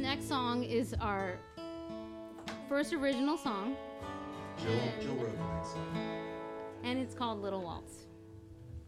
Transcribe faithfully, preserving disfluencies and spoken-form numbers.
next song is our first original song. Jill, Jill wrote the next song. And it's called Little Waltz.